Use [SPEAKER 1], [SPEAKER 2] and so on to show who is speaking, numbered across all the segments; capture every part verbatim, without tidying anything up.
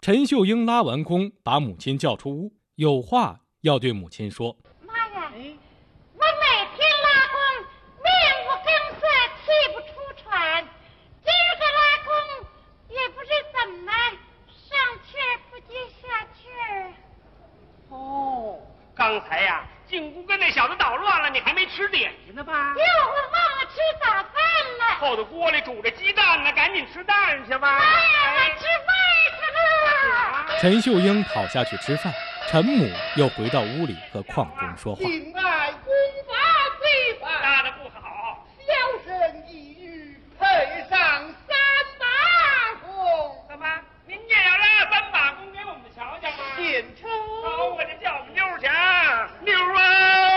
[SPEAKER 1] 陈秀英拉完弓，把母亲叫出屋，有话要对母亲说。
[SPEAKER 2] 妈呀，我每天拉弓，面无更色，气不出喘。今儿个拉弓，也不知怎么上气儿不接下气儿。
[SPEAKER 3] 哦，刚才呀、啊，进屋跟那小子捣乱了，你还没吃点心呢吧？
[SPEAKER 2] 哟，我忘了吃早饭了。
[SPEAKER 3] 后头锅里煮着鸡蛋呢，赶紧吃蛋去吧。
[SPEAKER 2] 妈呀，我吃饭去了。
[SPEAKER 1] 陈秀英跑下去吃饭，陈母又回到屋里和邝中说话。
[SPEAKER 4] 敬爱功法最法，
[SPEAKER 3] 拉得不好，
[SPEAKER 4] 小生一语配上三把弓。
[SPEAKER 3] 怎么？您也要拉三把弓给我们瞧瞧吗？
[SPEAKER 4] 献丑。
[SPEAKER 3] 好，我这叫我们妞儿去啊，妞儿啊！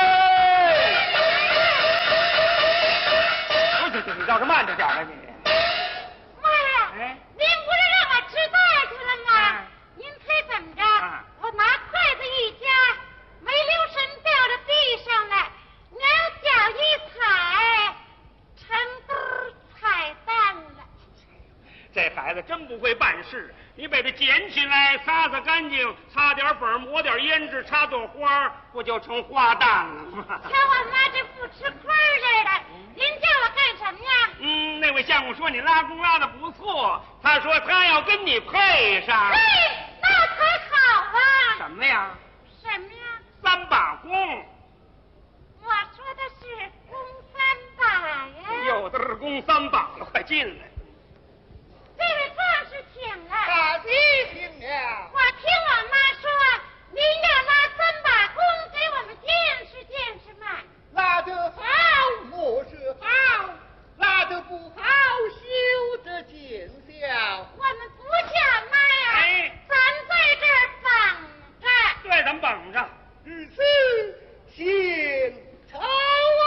[SPEAKER 3] 不是，你倒是慢着点啊你。
[SPEAKER 2] 妈呀！
[SPEAKER 3] 哎，
[SPEAKER 2] 您不是让我吃饭去了吗？
[SPEAKER 3] 啊、
[SPEAKER 2] 您猜怎么着？
[SPEAKER 3] 啊、
[SPEAKER 2] 我拿筷子一夹，没留神掉到地上了，两脚一踩，成堆踩蛋了。
[SPEAKER 3] 这孩子真不会办事，你把它捡起来，擦擦干净，擦点粉，抹点胭脂，插朵花，不就成花旦了吗？
[SPEAKER 2] 瞧我妈这不吃亏似的，您叫我干什么呀？
[SPEAKER 3] 嗯，那位相公说你拉弓拉得不错，他说他要跟你配上。
[SPEAKER 2] 嘿，那才好啊！
[SPEAKER 3] 什么呀？
[SPEAKER 2] 什么呀？
[SPEAKER 3] 三把弓。
[SPEAKER 2] 我说的是弓三把呀。
[SPEAKER 3] 有的是弓三把了，快进来。
[SPEAKER 2] 这位壮士请了。
[SPEAKER 4] 大弟请了。
[SPEAKER 2] 我听我妈说，您要拉三把弓给我们见识见识嘛。
[SPEAKER 4] 拉得好，莫是好；拉得不好，休得见笑。
[SPEAKER 2] 我们不叫妈呀，
[SPEAKER 3] 哎，
[SPEAKER 2] 咱在这儿绑着。
[SPEAKER 3] 对，咱们绑着。
[SPEAKER 4] 如此，献丑啊！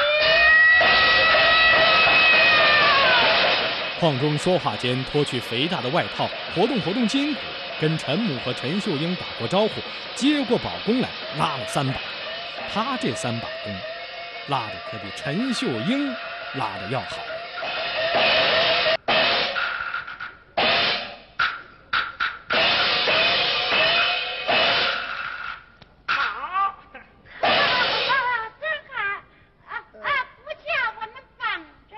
[SPEAKER 1] 邝中说话间脱去肥大的外套，活动活动筋骨，跟陈母和陈秀英打过招呼，接过宝弓来拉了三把。他这三把弓拉的可比陈秀英拉的要好。
[SPEAKER 3] 好，
[SPEAKER 2] 真好啊啊！不叫我们绑着。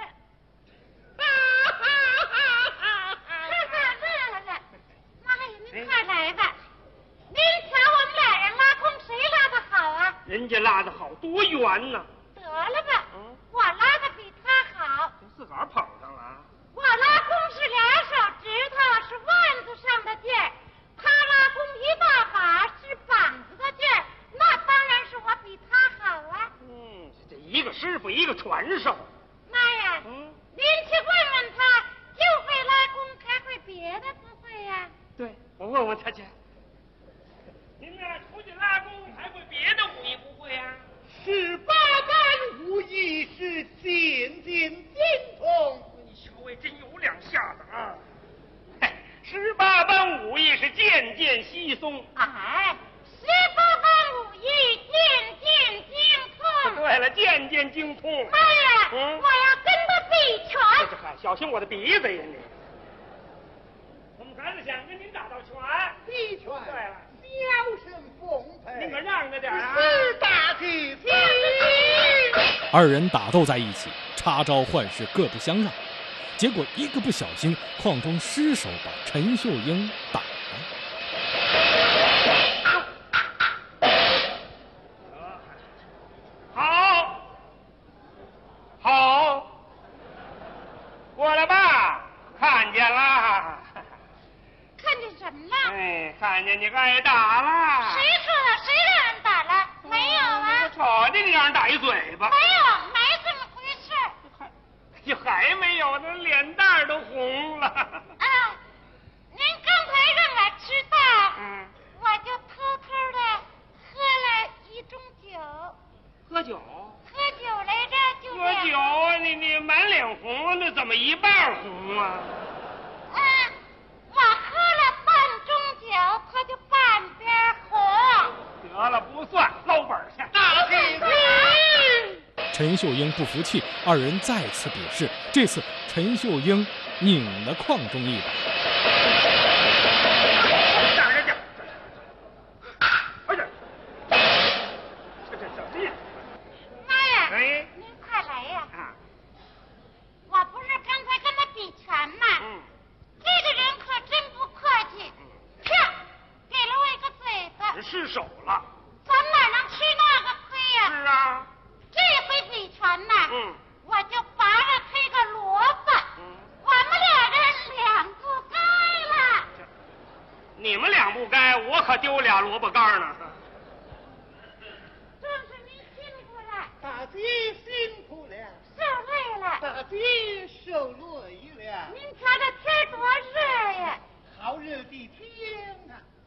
[SPEAKER 2] 乐了，妈呀，您快来吧！您瞧我们俩人拉弓，谁拉的好啊？
[SPEAKER 3] 人家拉得好，多圆呢。
[SPEAKER 2] 得了吧，嗯、我拉的比他好。
[SPEAKER 3] 自个儿捧上了。
[SPEAKER 2] 我拉弓是俩手指头，是腕子上的劲儿；他拉弓一大把，是膀子的劲儿。那当然是我比他好啊。
[SPEAKER 3] 嗯，这一个师傅，一个传授。
[SPEAKER 2] 妈呀，嗯，您去问问他，就会拉弓，还会别的不会呀、啊？
[SPEAKER 3] 对，我问问他去。您呢，出去拉弓还会别的武艺不会呀、啊？
[SPEAKER 4] 十八般武艺是渐渐精通。
[SPEAKER 3] 你小尉真有两下子啊！哎，十八般武艺是渐渐稀松。
[SPEAKER 2] 哎，十八般武艺渐渐精通。
[SPEAKER 3] 对了，渐渐精通。
[SPEAKER 2] 妈呀，
[SPEAKER 3] 嗯、
[SPEAKER 2] 我要跟他比拳。
[SPEAKER 3] 这嗨，小心我的鼻子呀你！我们孩子想跟您打道拳。
[SPEAKER 4] 比拳。
[SPEAKER 3] 对了。
[SPEAKER 4] 小生奉陪，
[SPEAKER 3] 你可让着点啊！
[SPEAKER 4] 是大体体。
[SPEAKER 1] 二人打斗在一起，插招换式，各不相让。结果一个不小心，邝中失手把陈秀英打了。
[SPEAKER 3] 好，好，过来吧，看见了。
[SPEAKER 2] 看见什么了？
[SPEAKER 3] 哎，看见你挨打了。
[SPEAKER 2] 谁说的？谁让人打了？没有啊。
[SPEAKER 3] 我瞅见你让人打一嘴巴。
[SPEAKER 2] 没有，没这么回事。
[SPEAKER 3] 还，就还没有呢，脸蛋儿都红了。
[SPEAKER 2] 啊，您刚才让我吃饭，
[SPEAKER 3] 嗯，
[SPEAKER 2] 我就偷偷的喝了一盅酒。
[SPEAKER 3] 喝酒？
[SPEAKER 2] 喝酒来着，就
[SPEAKER 3] 喝酒啊！你你满脸红，那怎么一半红啊？
[SPEAKER 2] 啊。我喝了半盅酒，他就半边红。
[SPEAKER 3] 得了，不算，捞本去。
[SPEAKER 4] 大体体。
[SPEAKER 1] 陈秀英不服气，二人再次比试。这次陈秀英拧了邝中一把。
[SPEAKER 3] 可丢俩萝卜干呢。
[SPEAKER 2] 壮士您辛苦了，
[SPEAKER 4] 大姐辛苦了，
[SPEAKER 2] 受累了。
[SPEAKER 4] 大姐受累了。
[SPEAKER 2] 您瞧这天多热呀！
[SPEAKER 4] 好热的天啊！